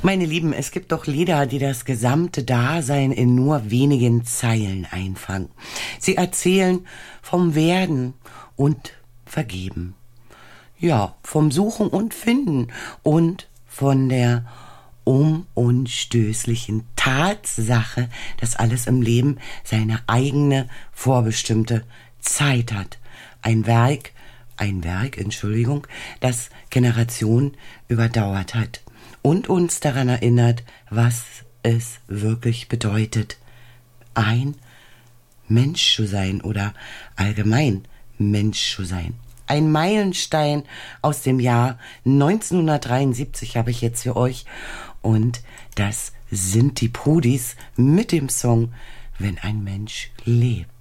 Meine Lieben, es gibt doch Lieder, die das gesamte Dasein in nur wenigen Zeilen einfangen. Sie erzählen vom Werden und Vergeben. Ja, vom Suchen und Finden und von der unumstößlichen Tatsache, dass alles im Leben seine eigene vorbestimmte Zeit hat. Ein Werk, das Generationen überdauert hat und uns daran erinnert, was es wirklich bedeutet, ein Mensch zu sein oder allgemein Mensch zu sein. Ein Meilenstein aus dem Jahr 1973 habe ich jetzt für euch und das sind die Prudis mit dem Song Wenn ein Mensch lebt.